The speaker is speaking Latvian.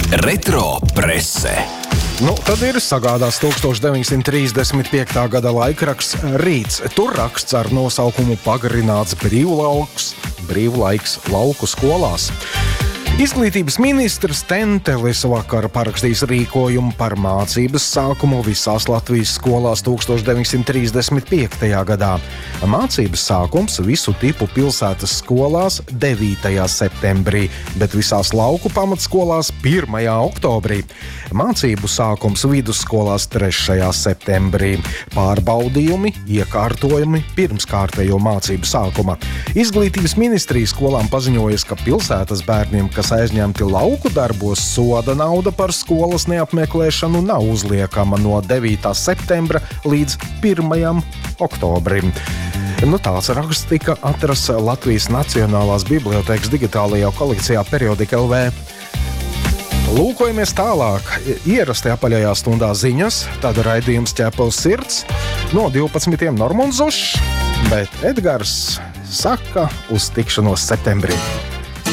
Retro prese. Tad ir sagādās 1935. gada laikraksts Rīts. Tur raksts ar nosaukumu Pagarināts brīvlaiks lauku skolās. Izglītības ministrs Tentelis vakar parakstīs rīkojumu par mācības sākumu visās Latvijas skolās 1935. gadā. Mācības sākums visu tipu pilsētas skolās 9. septembrī, bet visās lauku pamatskolās 1. oktobrī. Mācību sākums vidusskolās 3. septembrī. Pārbaudījumi, iekārtojumi pirms kārtējo mācību sākuma. Izglītības ministrija skolām paziņojas, ka pilsētas bērniem, kas aizņemti lauku darbos, soda nauda par skolas neapmeklēšanu nav uzliekama no 9. septembra līdz 1. oktobrim. Tāds raksts tika atrasts Latvijas Nacionālās bibliotēkas digitālajā kolekcijā Periodika LV. Lūkojamies tālāk. Ierasti apaļajā stundā ziņas, tad raidījums Ķepavs sirds no 12. Normunds Zušs, bet Edgars saka uz tikšanos septembrī.